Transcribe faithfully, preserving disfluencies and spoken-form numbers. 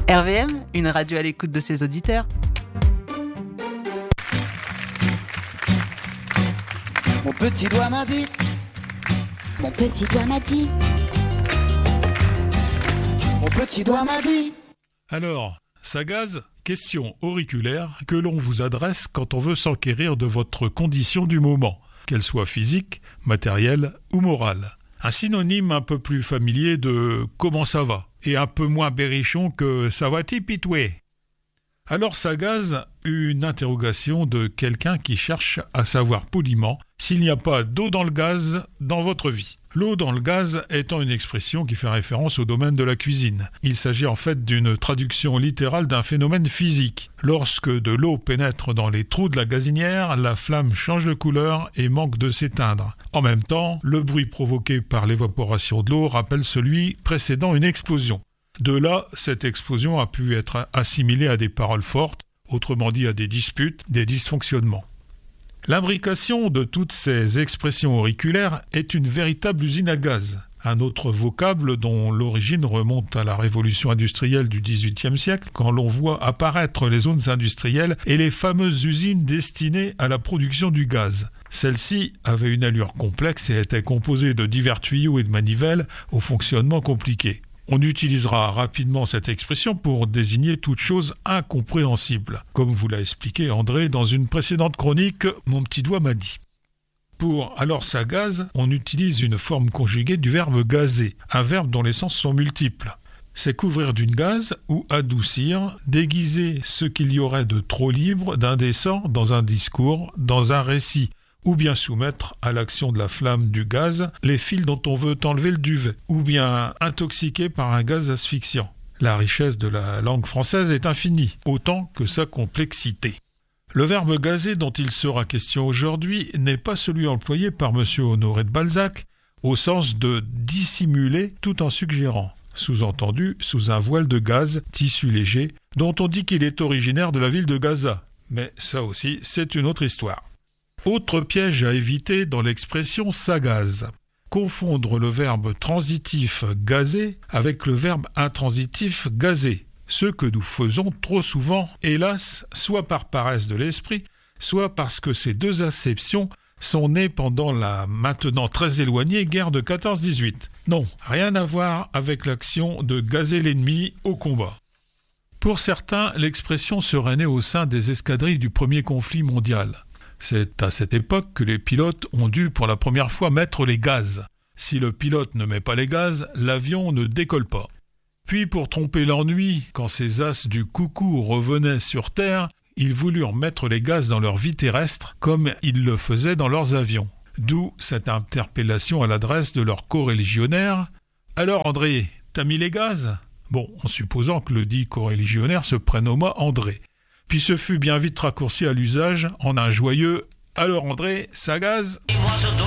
R V M, une radio à l'écoute de ses auditeurs. Mon petit doigt m'a dit. Mon petit doigt m'a dit. Mon petit doigt m'a dit. Alors, Sagaz, question auriculaire que l'on vous adresse quand on veut s'enquérir de votre condition du moment, qu'elle soit physique, matérielle ou morale. Un synonyme un peu plus familier de « comment ça va » et un peu moins berrichon que « ça va-t-il pitoué ?» Alors Sagaz, une interrogation de quelqu'un qui cherche à savoir poliment s'il n'y a pas d'eau dans le gaz dans votre vie. L'eau dans le gaz étant une expression qui fait référence au domaine de la cuisine. Il s'agit en fait d'une traduction littérale d'un phénomène physique. Lorsque de l'eau pénètre dans les trous de la gazinière, la flamme change de couleur et manque de s'éteindre. En même temps, le bruit provoqué par l'évaporation de l'eau rappelle celui précédant une explosion. De là, cette explosion a pu être assimilée à des paroles fortes, autrement dit à des disputes, des dysfonctionnements. L'imbrication de toutes ces expressions auriculaires est une véritable usine à gaz, un autre vocable dont l'origine remonte à la révolution industrielle du dix-huitième siècle, quand l'on voit apparaître les zones industrielles et les fameuses usines destinées à la production du gaz. Celles-ci avaient une allure complexe et étaient composées de divers tuyaux et de manivelles au fonctionnement compliqué. On utilisera rapidement cette expression pour désigner toute chose incompréhensible, comme vous l'a expliqué André dans une précédente chronique « Mon petit doigt m'a dit ». Pour « alors ça gaze », on utilise une forme conjuguée du verbe « gazer », un verbe dont les sens sont multiples. C'est couvrir d'une gaze ou adoucir, déguiser ce qu'il y aurait de trop libre, d'indécent dans un discours, dans un récit, ou bien soumettre à l'action de la flamme du gaz les fils dont on veut enlever le duvet, ou bien intoxiquer par un gaz asphyxiant. La richesse de la langue française est infinie, autant que sa complexité. Le verbe gazer dont il sera question aujourd'hui n'est pas celui employé par M. Honoré de Balzac, au sens de dissimuler tout en suggérant, sous-entendu sous un voile de gaz, tissu léger, dont on dit qu'il est originaire de la ville de Gaza. Mais ça aussi, c'est une autre histoire. Autre piège à éviter dans l'expression « ça gaze ». Confondre le verbe transitif « gazer » avec le verbe intransitif « gazer », ce que nous faisons trop souvent, hélas, soit par paresse de l'esprit, soit parce que ces deux acceptions sont nées pendant la maintenant très éloignée guerre de quatorze dix-huit. Non, rien à voir avec l'action de gazer l'ennemi au combat. Pour certains, l'expression serait née au sein des escadrilles du premier conflit mondial. C'est à cette époque que les pilotes ont dû pour la première fois mettre les gaz. Si le pilote ne met pas les gaz, l'avion ne décolle pas. Puis pour tromper l'ennui, quand ces as du coucou revenaient sur Terre, ils voulurent mettre les gaz dans leur vie terrestre comme ils le faisaient dans leurs avions. D'où cette interpellation à l'adresse de leurs coreligionnaires. « Alors André, t'as mis les gaz ?» Bon, en supposant que le dit coreligionnaire se prénomma André. Puis ce fut bien vite raccourci à l'usage en un joyeux « Alors André, ça gaze ?» Et moi je